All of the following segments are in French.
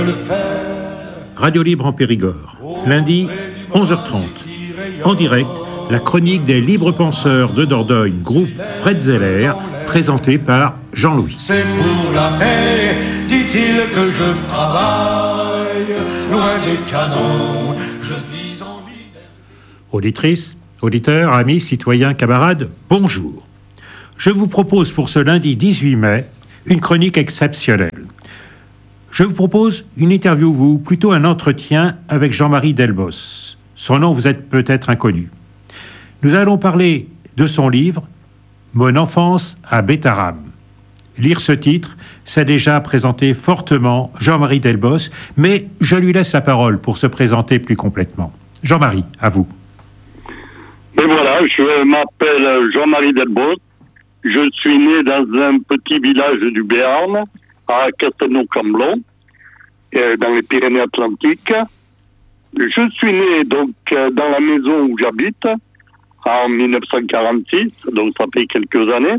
Radio Libre en Périgord, lundi 11h30. En direct, la chronique des libres penseurs de Dordogne, groupe Fred Zeller, présentée par Jean-Louis. C'est pour la paix, dit-il, que je travaille, loin des canons, je vis en liberté. Auditrices, auditeurs, amis, citoyens, camarades, bonjour. Je vous propose pour ce lundi 18 mai une chronique exceptionnelle. Je vous propose une interview, ou plutôt un entretien avec Jean-Marie Delbos. Son nom vous est peut-être inconnu. Nous allons parler de son livre « Mon enfance à Bétarame ». Lire ce titre, c'est déjà présenter fortement Jean-Marie Delbos, mais je lui laisse la parole pour se présenter plus complètement. Jean-Marie, à vous. Et voilà, je m'appelle Jean-Marie Delbos. Je suis né dans un petit village du Béarn, à Castelnau-Camblon, dans les Pyrénées-Atlantiques. Je suis né donc dans la maison où j'habite en 1946, donc ça fait quelques années.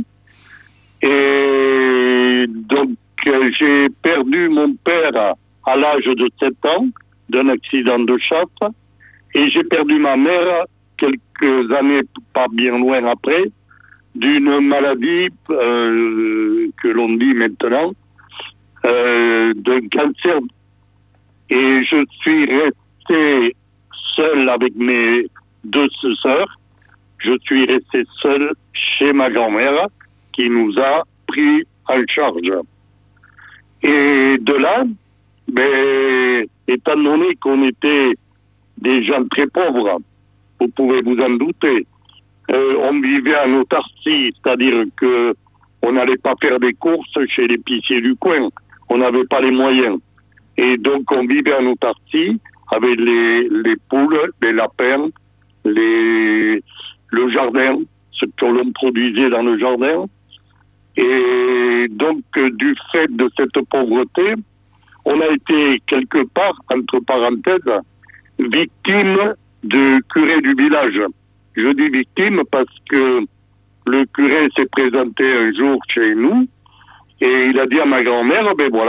Et donc j'ai perdu mon père à l'âge de 7 ans d'un accident de chasse, et j'ai perdu ma mère quelques années pas bien loin après d'une maladie que l'on dit maintenant d'un cancer. Et je suis resté seul avec mes deux sœurs. Je suis resté seul chez ma grand-mère qui nous a pris en charge. Et de là, étant donné qu'on était des gens très pauvres, vous pouvez vous en douter, on vivait en autarcie, c'est-à-dire que on n'allait pas faire des courses chez l'épicier du coin. On n'avait pas les moyens. Et donc, on vivait en autarcie avec les poules, les lapins, le jardin, ce que l'on produisait dans le jardin. Et donc, du fait de cette pauvreté, on a été quelque part, entre parenthèses, victime du curé du village. Je dis victime parce que le curé s'est présenté un jour chez nous et il a dit à ma grand-mère,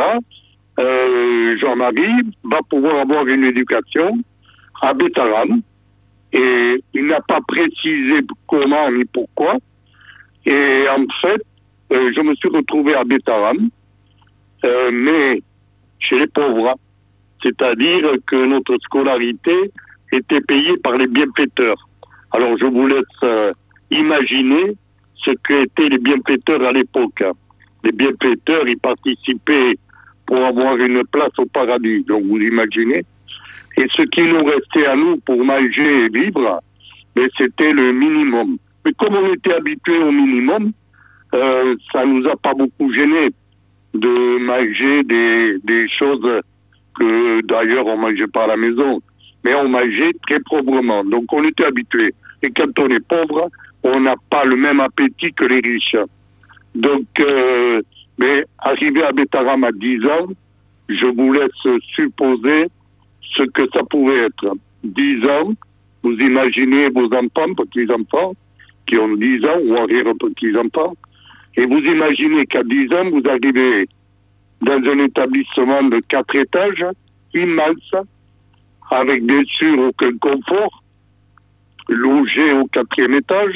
Jean-Marie va pouvoir avoir une éducation à Bétarame. Et il n'a pas précisé comment ni pourquoi. Et en fait, je me suis retrouvé à Bétarame, mais chez les pauvres. C'est-à-dire que notre scolarité était payée par les bienfaiteurs. Alors je vous laisse imaginer ce qu'étaient les bienfaiteurs à l'époque. Les bienfaiteurs, ils participaient pour avoir une place au paradis. Donc vous imaginez. Et ce qui nous restait à nous pour manger et vivre, c'était le minimum. Mais comme on était habitué au minimum, ça nous a pas beaucoup gêné de manger des choses que d'ailleurs on mangeait pas à la maison. Mais on mangeait très pauvrement. Donc on était habitué. Et quand on est pauvre, on n'a pas le même appétit que les riches. Donc, arrivé à Bétarame à 10 ans, je vous laisse supposer ce que ça pouvait être. 10 ans, vous imaginez vos enfants, petits-enfants, qui ont 10 ans ou arrière-petits-enfants, et vous imaginez qu'à 10 ans, vous arrivez dans un établissement de 4 étages, immense, avec bien sûr aucun confort, logé au 4e étage,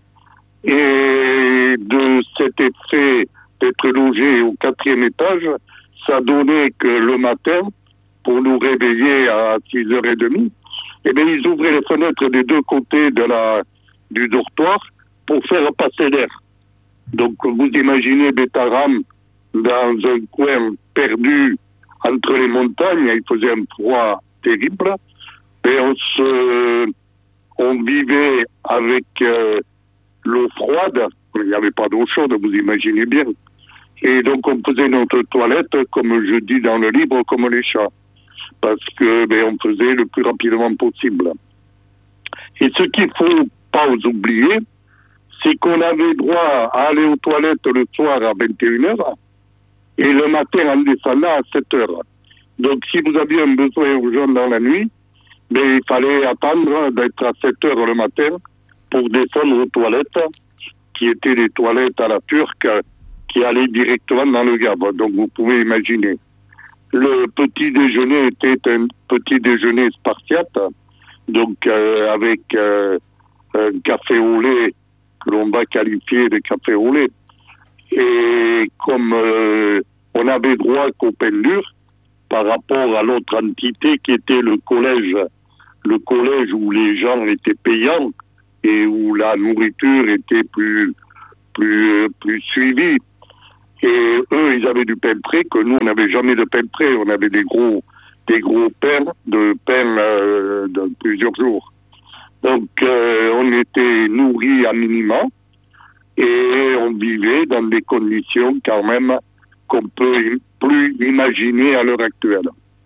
et de cet effet d'être logé au 4e étage, ça donnait que le matin, pour nous réveiller à 6h30, ils ouvraient les fenêtres des deux côtés du dortoir pour faire passer l'air. Donc vous imaginez Bétarame dans un coin perdu entre les montagnes, il faisait un froid terrible, et on vivait avec l'eau froide, il n'y avait pas d'eau chaude, vous imaginez bien. Et donc on faisait notre toilette, comme je dis dans le livre, comme les chats. Parce que on faisait le plus rapidement possible. Et ce qu'il faut pas oublier, c'est qu'on avait droit à aller aux toilettes le soir à 21h et le matin en descendant à 7h. Donc si vous aviez un besoin urgent dans la nuit, il fallait attendre d'être à 7h le matin pour descendre aux toilettes, qui étaient des toilettes à la turque, qui allaient directement dans le Gave. Donc vous pouvez imaginer. le petit déjeuner était un petit déjeuner spartiate, donc avec un café au lait que l'on va qualifier de café au lait. Et comme on avait droit qu'au pain dur par rapport à l'autre entité qui était le collège où les gens étaient payants et où la nourriture était plus suivie. Et eux, ils avaient du pain frais que nous, on n'avait jamais de pain frais. On avait des gros pains de plusieurs jours. Donc, on était nourris à minima et on vivait dans des conditions quand même qu'on peut plus imaginer à l'heure actuelle.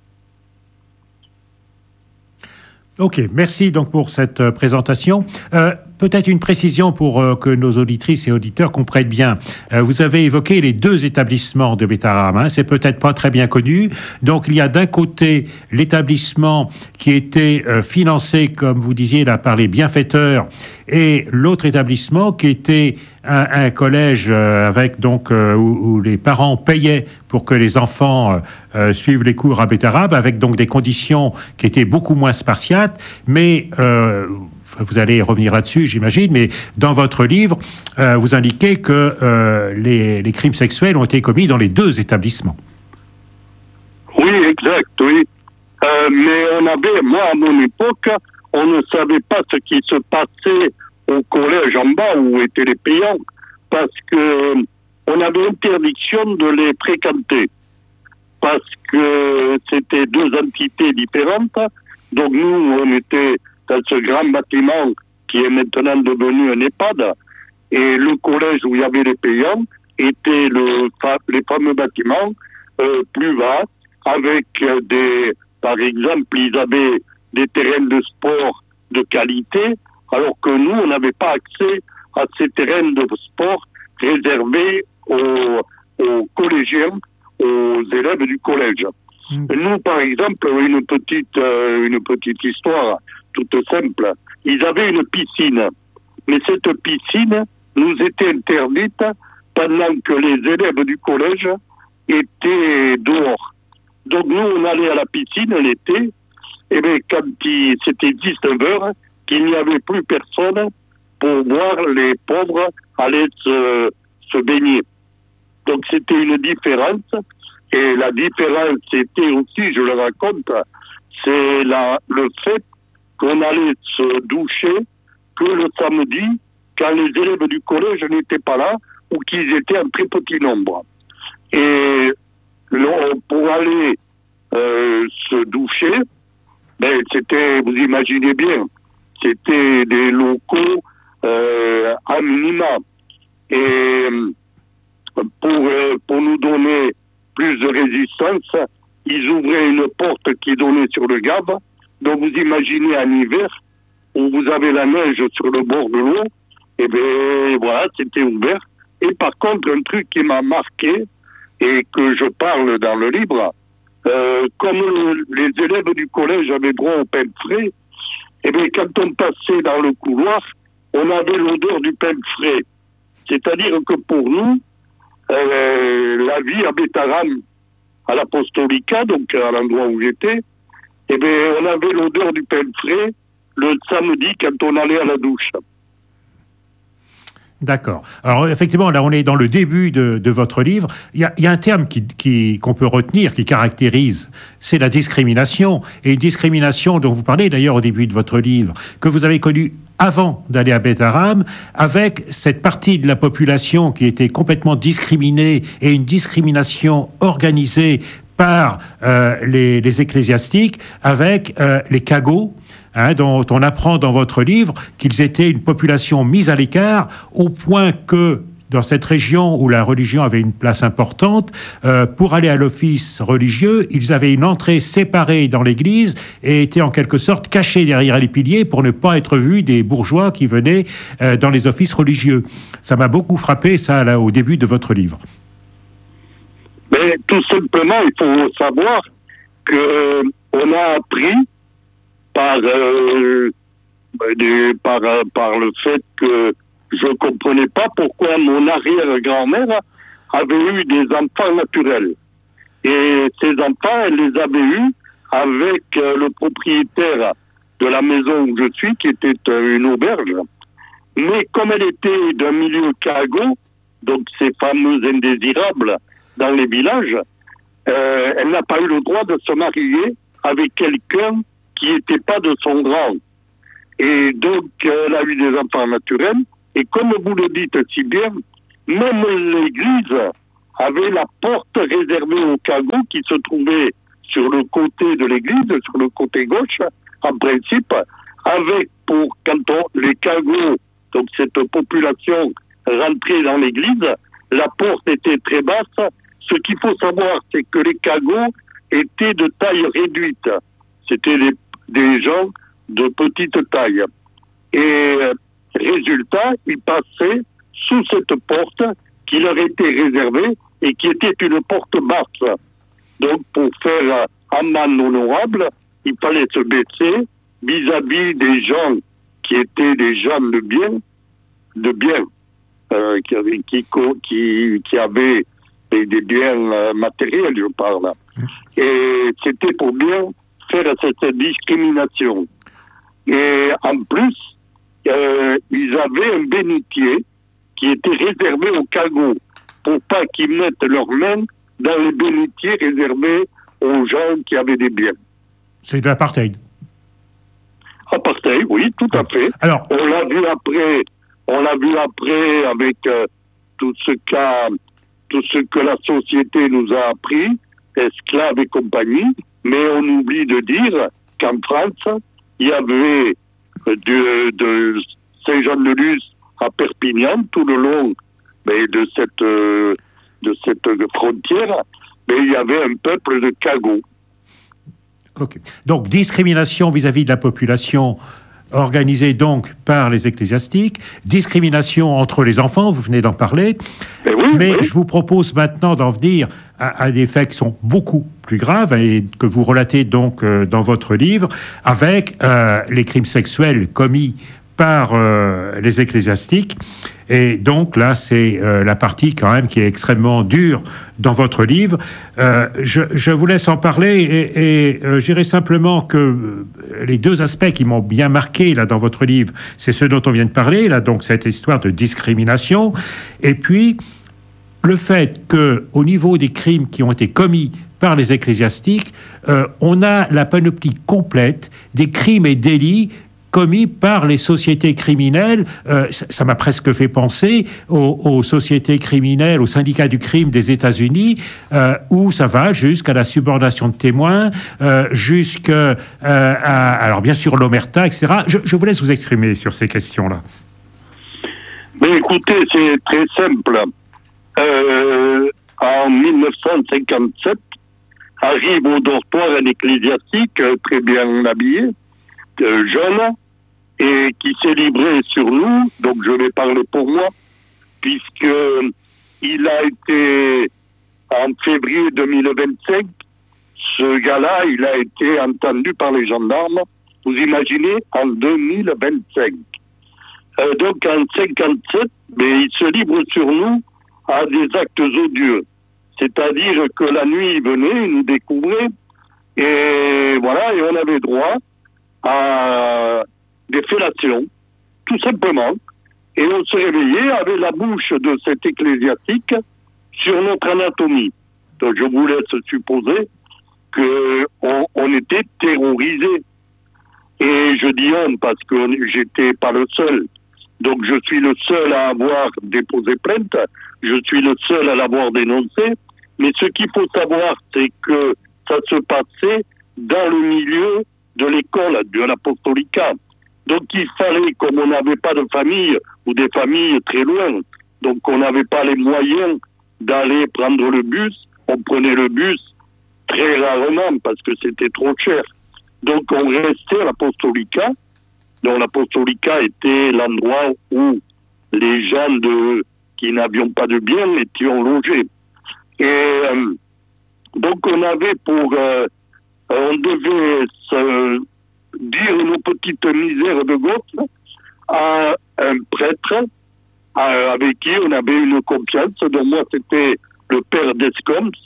Ok, merci donc pour cette présentation. Peut-être une précision pour que nos auditrices et auditeurs comprennent bien. Vous avez évoqué les 2 établissements de Betaram, hein, c'est peut-être pas très bien connu. Donc il y a d'un côté l'établissement qui était financé, comme vous disiez là, par les bienfaiteurs, et l'autre établissement qui était un collège avec donc où les parents payaient pour que les enfants suivent les cours à Betaram, avec donc des conditions qui étaient beaucoup moins spartiates, mais vous allez revenir là-dessus, j'imagine, mais dans votre livre, vous indiquez que les crimes sexuels ont été commis dans les 2 établissements. Oui, exact, oui. Mais moi, à mon époque, on ne savait pas ce qui se passait au collège en bas où étaient les payants, parce que on avait interdiction de les fréquenter, parce que c'était 2 entités différentes. Donc nous, on était dans ce grand bâtiment qui est maintenant devenu un EHPAD, et le collège où il y avait les payants était les fameux bâtiments plus bas, avec par exemple, ils avaient des terrains de sport de qualité, alors que nous, on n'avait pas accès à ces terrains de sport réservés aux collégiens, aux élèves du collège. Nous, par exemple, une petite histoire toute simple. Ils avaient une piscine, mais cette piscine nous était interdite pendant que les élèves du collège étaient dehors. Donc nous, on allait à la piscine l'été, et bien quand c'était 19h, qu'il n'y avait plus personne pour voir les pauvres aller se baigner. Donc c'était une différence, et la différence c'était aussi, je le raconte, c'est le fait qu'on allait se doucher que le samedi, quand les élèves du collège n'étaient pas là, ou qu'ils étaient en très petit nombre. Et pour aller se doucher, c'était, vous imaginez bien, c'était des locaux à minima. Et pour nous donner plus de résistance, ils ouvraient une porte qui donnait sur le Gave. Donc vous imaginez en hiver, où vous avez la neige sur le bord de l'eau, et bien voilà, c'était ouvert. Et par contre, un truc qui m'a marqué, et que je parle dans le livre, comme les élèves du collège avaient droit au pain frais, et bien quand on passait dans le couloir, on avait l'odeur du pain frais. C'est-à-dire que pour nous, la vie à Betaram, à l'Apostolica, donc à l'endroit où j'étais, eh bien, on avait l'odeur du pain frais le samedi quand on allait à la douche. D'accord. Alors effectivement, là on est dans le début de votre livre. Il y a un terme qu'on peut retenir, qui caractérise, c'est la discrimination. Et une discrimination dont vous parlez d'ailleurs au début de votre livre, que vous avez connue avant d'aller à Betaram, avec cette partie de la population qui était complètement discriminée, et une discrimination organisée par les ecclésiastiques, avec les cagots, dont on apprend dans votre livre qu'ils étaient une population mise à l'écart, au point que, dans cette région où la religion avait une place importante, pour aller à l'office religieux, ils avaient une entrée séparée dans l'église et étaient en quelque sorte cachés derrière les piliers pour ne pas être vus des bourgeois qui venaient dans les offices religieux. Ça m'a beaucoup frappé, ça, là, au début de votre livre. Mais tout simplement, il faut savoir qu'on a appris par le fait que je ne comprenais pas pourquoi mon arrière-grand-mère avait eu des enfants naturels. Et ces enfants, elle les avait eus avec le propriétaire de la maison où je suis, qui était une auberge. Mais comme elle était d'un milieu cago, donc ces fameux indésirables dans les villages, elle n'a pas eu le droit de se marier avec quelqu'un qui n'était pas de son rang. Et donc, elle a eu des enfants naturels. Et comme vous le dites si bien, même l'église avait la porte réservée aux cagots qui se trouvaient sur le côté de l'église, sur le côté gauche, en principe, avec les cagots, donc cette population rentrait dans l'église, la porte était très basse. Ce qu'il faut savoir, c'est que les cagots étaient de taille réduite. C'était des gens de petite taille. Et résultat, ils passaient sous cette porte qui leur était réservée et qui était une porte basse. Donc, pour faire un man honorable, il fallait se baisser vis-à-vis des gens qui étaient des gens de bien, qui avaient des biens matériels, je parle. Et c'était pour bien faire cette discrimination. Et en plus, ils avaient un bénitier qui était réservé aux cagots pour pas qu'ils mettent leurs mains dans les bénitiers réservés aux gens qui avaient des biens. C'est de l'apartheid. Apartheid, oui, tout à fait. Alors, on l'a vu après avec tout ce que la société nous a appris, esclaves et compagnie, mais on oublie de dire qu'en France, il y avait de Saint-Jean-de-Luz à Perpignan, tout le long de cette frontière, mais il y avait un peuple de cagots. Ok. Donc, discrimination vis-à-vis de la population organisée donc par les ecclésiastiques, discrimination entre les enfants, vous venez d'en parler, mais je vous propose maintenant d'en venir à des faits qui sont beaucoup plus graves et que vous relatez donc dans votre livre, avec les crimes sexuels commis par les ecclésiastiques. Et donc là, c'est la partie quand même qui est extrêmement dure dans votre livre. Je vous laisse en parler et je dirais simplement que les deux aspects qui m'ont bien marqué là dans votre livre, c'est ce dont on vient de parler, là, donc cette histoire de discrimination, et puis le fait qu'au niveau des crimes qui ont été commis par les ecclésiastiques, on a la panoplie complète des crimes et délits commis par les sociétés criminelles. Ça m'a presque fait penser aux sociétés criminelles, aux syndicats du crime des États-Unis, où ça va jusqu'à la subordination de témoins, alors bien sûr l'omerta, etc. Je vous laisse vous exprimer sur ces questions-là. Mais écoutez, c'est très simple. En 1957, arrive au dortoir un ecclésiastique très bien habillé, jeune, et qui s'est livré sur nous, donc je vais parler pour moi, puisque il a été, en février 2025, ce gars-là, il a été entendu par les gendarmes, vous imaginez, en 2025. Donc en 57, mais il se livre sur nous à des actes odieux. C'est-à-dire que la nuit, il venait, il nous découvrait, et voilà, et on avait droit à des fellations, tout simplement. Et on se réveillait avec la bouche de cet ecclésiastique sur notre anatomie. Donc je vous laisse supposer qu'on était terrorisés. Et je dis on parce que j'étais pas le seul. Donc je suis le seul à avoir déposé plainte, je suis le seul à l'avoir dénoncé. Mais ce qu'il faut savoir, c'est que ça se passait dans le milieu de l'école, de l'apostolicat. Donc il fallait, comme on n'avait pas de famille, ou des familles très loin, donc on n'avait pas les moyens d'aller prendre le bus, on prenait le bus très rarement parce que c'était trop cher. Donc on restait à l'apostolicat, donc l'apostolicat était l'endroit où les gens qui n'avions pas de biens étaient logés. Et donc on avait on devait se dire nos petites misères de gauche à un prêtre avec qui on avait une confiance. Donc moi c'était le père d'Escombes,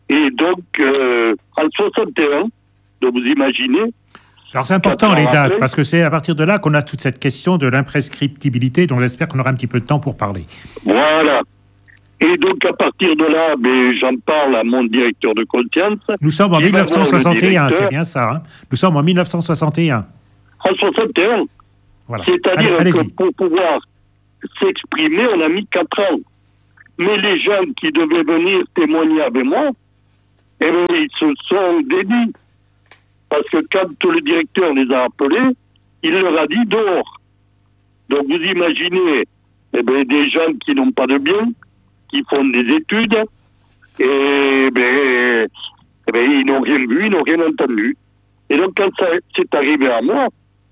Et donc, en 61, donc vous imaginez... Alors c'est important les dates, parce que c'est à partir de là qu'on a toute cette question de l'imprescriptibilité, dont j'espère qu'on aura un petit peu de temps pour parler. Voilà. Et donc à partir de là, j'en parle à mon directeur de conscience. Nous sommes en 1961, c'est bien ça. Hein, nous sommes en 1961. En 61. Voilà. C'est-à-dire que pour pouvoir s'exprimer, on a mis 4 ans. Mais les gens qui devaient venir témoigner avec moi, eh bien, ils se sont dédits. Parce que quand le directeur les a appelés, il leur a dit dehors. Donc vous imaginez des gens qui n'ont pas de bien, qui font des études, et ils n'ont rien vu, ils n'ont rien entendu. Et donc quand ça c'est arrivé à moi,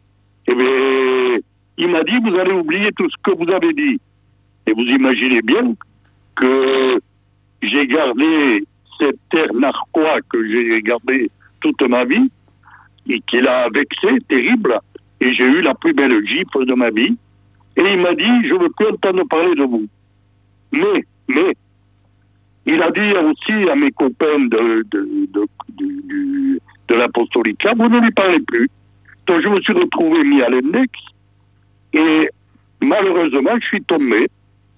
il m'a dit, vous allez oublier tout ce que vous avez dit. Et vous imaginez bien que j'ai gardé cet air narquois que j'ai gardé toute ma vie, et qui l'a vexé, terrible, et j'ai eu la plus belle gifle de ma vie. Et il m'a dit, je ne veux plus entendre parler de vous. Mais, il a dit aussi à mes copains de l'apostolicat, vous ne lui parlez plus. Donc je me suis retrouvé mis à l'index, et malheureusement, je suis tombé.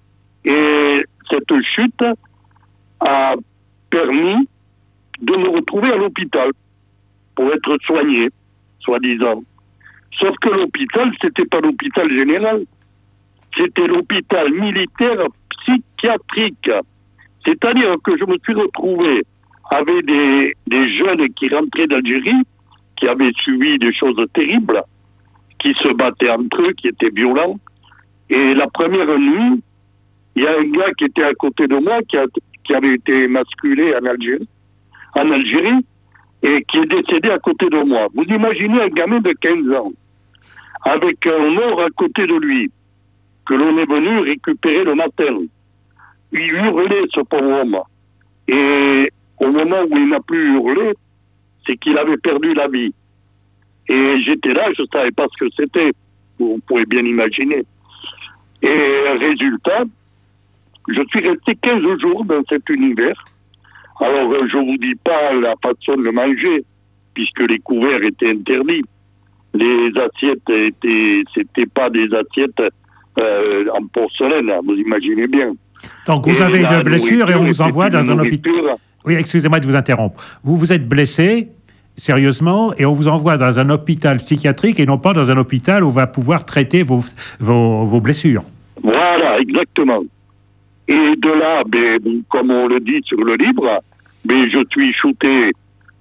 Et cette chute a permis de me retrouver à l'hôpital pour être soigné, soi-disant. Sauf que l'hôpital, c'était pas l'hôpital général. C'était l'hôpital militaire psychiatrique. C'est-à-dire que je me suis retrouvé avec des jeunes qui rentraient d'Algérie, qui avaient subi des choses terribles, qui se battaient entre eux, qui étaient violents. Et la première nuit, il y a un gars qui était à côté de moi, qui avait été émasculé en Algérie, et qui est décédé à côté de moi. Vous imaginez un gamin de 15 ans, avec un mort à côté de lui, que l'on est venu récupérer le matin. Il hurlait, ce pauvre homme. Et au moment où il n'a plus hurlé, c'est qu'il avait perdu la vie. Et j'étais là, je ne savais pas ce que c'était. Vous pouvez bien imaginer. Et résultat, je suis resté 15 jours dans cet univers. Alors, je ne vous dis pas la façon de manger, puisque les couverts étaient interdits. Les assiettes c'était pas des assiettes en porcelaine, vous imaginez bien. Donc, vous avez une blessure et on vous envoie dans un hôpital. Oui, excusez-moi de vous interrompre. Vous êtes blessé, sérieusement, et on vous envoie dans un hôpital psychiatrique et non pas dans un hôpital où on va pouvoir traiter vos blessures. Voilà, exactement. Et de là, comme on le dit sur le livre, je suis shooté.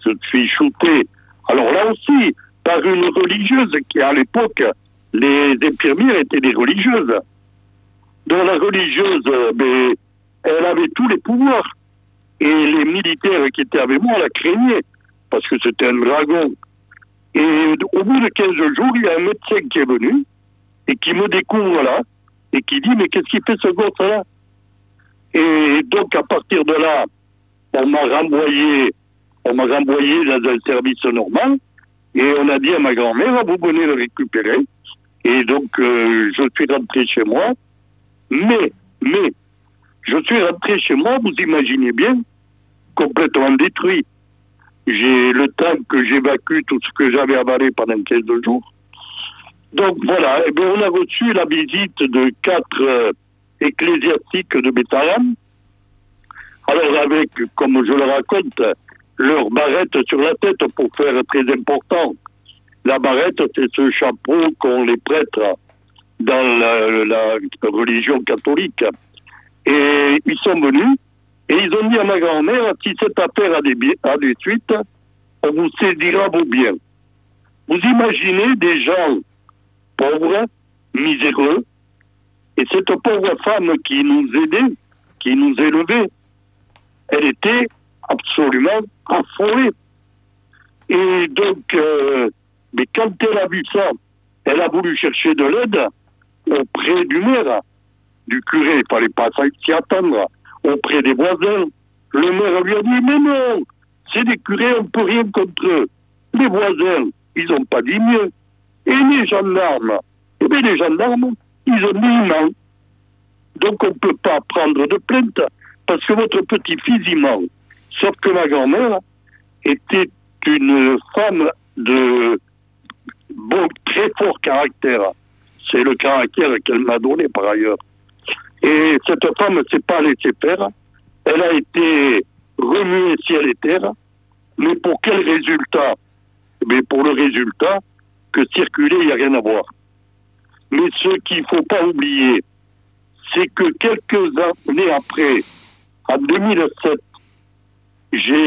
Alors là aussi, par une religieuse qui, à l'époque, les infirmières étaient des religieuses. Donc la religieuse, elle avait tous les pouvoirs. Et les militaires qui étaient avec moi la craignaient, parce que c'était un dragon. Et au bout de 15 jours, il y a un médecin qui est venu, et qui me découvre là, et qui dit, mais qu'est-ce qu'il fait ce gosse-là? Et donc, à partir de là, on m'a renvoyé dans un service normal, et on a dit à ma grand-mère, vous venez le récupérer. Et donc, je suis rentré chez moi, mais, je suis rentré chez moi, vous imaginez bien, complètement détruit. J'ai le temps que j'évacue tout ce que j'avais avalé pendant 15 jours. Donc voilà, on a reçu la visite de 4 ecclésiastiques de Bétharam. Alors avec, comme je le raconte, leur barrette sur la tête pour faire très important. La barrette, c'est ce chapeau qu'ont les prêtres dans la religion catholique. Et ils sont venus et ils ont dit à ma grand-mère, si cette affaire a des suites, on vous saisira vos biens. Vous imaginez des gens pauvres, miséreux, et cette pauvre femme qui nous aidait, qui nous élevait, elle était absolument affolée. Et donc, mais quand elle a vu ça, elle a voulu chercher de l'aide auprès du maire, du curé, il ne fallait pas s'y attendre, auprès des voisins. Le maire lui a dit, mais non, c'est des curés, on ne peut rien contre eux. Les voisins, ils n'ont pas dit mieux. Et les gendarmes, les gendarmes, ils ont dit non. Donc on ne peut pas prendre de plainte, parce que votre petit-fils, il ment. Sauf que ma grand-mère était une femme de très fort caractère. C'est le caractère qu'elle m'a donné par ailleurs. Et cette femme ne s'est pas laissée faire. Elle a été remuée ciel et terre. Mais pour quel résultat? Mais pour le résultat que circuler, il n'y a rien à voir. Mais ce qu'il ne faut pas oublier, c'est que quelques années après, en 2007, j'ai